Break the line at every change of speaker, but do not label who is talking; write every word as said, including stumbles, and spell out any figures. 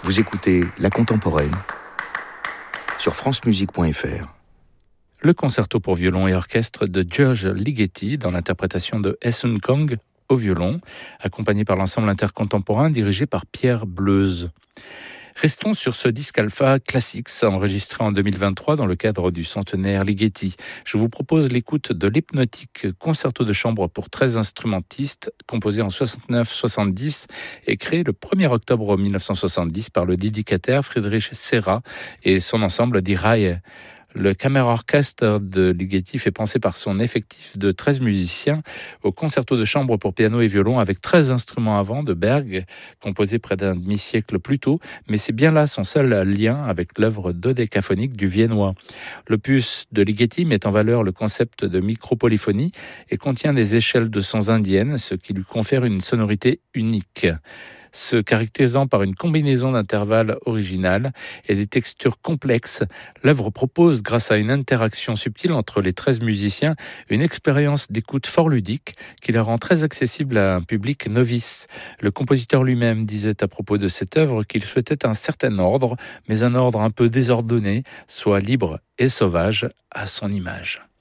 Vous écoutez La Contemporaine sur francemusique point f r.
Le concerto pour violon et orchestre de György Ligeti dans l'interprétation de Esun Kong au violon, accompagné par l'ensemble intercontemporain dirigé par Pierre Bleuze. Restons sur ce disque Alpha Classics enregistré en deux mille vingt-trois dans le cadre du centenaire Ligeti. Je vous propose l'écoute de l'hypnotique concerto de chambre pour treize instrumentistes composé en soixante-neuf soixante-dix et créé le premier octobre mille neuf cent soixante-dix par le dédicataire Friedrich Serra et son ensemble Die Reihe. Le Kammerorchester de Ligeti fait penser par son effectif de treize musiciens au concerto de chambre pour piano et violon avec treize instruments à vent de Berg, composé près d'un demi-siècle plus tôt, mais c'est bien là son seul lien avec l'œuvre dodécaphonique du Viennois. L'opus de Ligeti met en valeur le concept de micropolyphonie et contient des échelles de sons indiennes, ce qui lui confère une sonorité unique. Se caractérisant par une combinaison d'intervalles originales et des textures complexes, l'œuvre propose, grâce à une interaction subtile entre les treize musiciens, une expérience d'écoute fort ludique qui la rend très accessible à un public novice. Le compositeur lui-même disait à propos de cette œuvre qu'il souhaitait un certain ordre, mais un ordre un peu désordonné, soit libre et sauvage à son image.